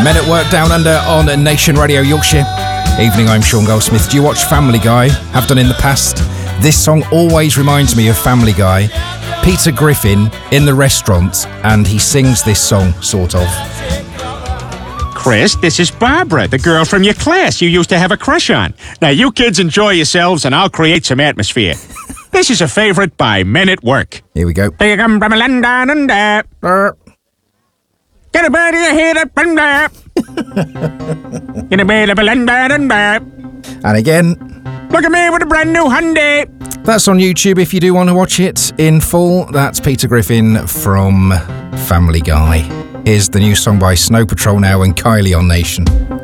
Men at Work Down Under on Nation Radio Yorkshire. Evening, I'm Sean Goldsmith. Do you watch Family Guy? Have done in the past. This song always reminds me of Family Guy. Peter Griffin in the restaurant, and he sings this song, sort of. Chris, this is Barbara, the girl from your class you used to have a crush on. Now, you kids enjoy yourselves, and I'll create some atmosphere. This is a favorite by Men at Work. Here we go. They come from a land down under. Get a bird in the head up under. Get a bird up a land down under. And again. Look at me with a brand new Hyundai. That's on YouTube if you do want to watch it in full. That's Peter Griffin from Family Guy. Here's the new song by Snow Patrol now and Kylie on Nation.